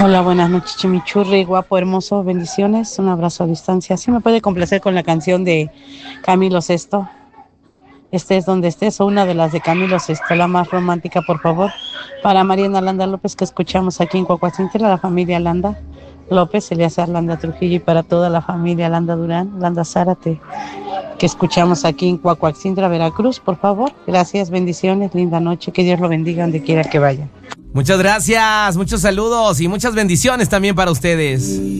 Hola, buenas noches, Chimichurri, guapo, hermoso, bendiciones, un abrazo a distancia. ¿Sí me puede complacer con la canción de Camilo Sesto? Estés donde estés, o una de las de Camilo Sesto, la más romántica, por favor. Para Mariana Landa López, que escuchamos aquí en Cuacuacintra, la familia Landa López, Eleazar Landa Trujillo, y para toda la familia Landa Durán, Landa Zárate, que escuchamos aquí en Cuacuacintra, Veracruz, por favor. Gracias, bendiciones, linda noche, que Dios lo bendiga donde quiera que vaya. Muchas gracias, muchos saludos y muchas bendiciones también para ustedes.